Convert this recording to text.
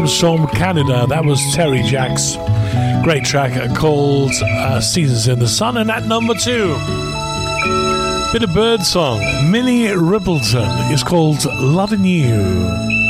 comes from Canada. That was Terry Jacks. Great track called Seasons in the Sun. And at number 2, bit of bird song. Minnie Rippleton is called Loving You.